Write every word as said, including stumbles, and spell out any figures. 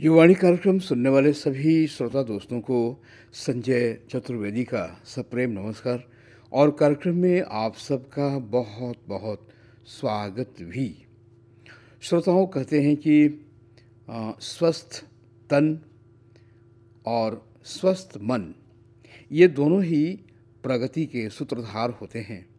युवाणी कार्यक्रम सुनने वाले सभी श्रोता दोस्तों को संजय चतुर्वेदी का सप्रेम नमस्कार और कार्यक्रम में आप सबका बहुत बहुत स्वागत भी। श्रोताओं कहते हैं कि अ, स्वस्थ तन और स्वस्थ मन ये दोनों ही प्रगति के सूत्रधार होते हैं।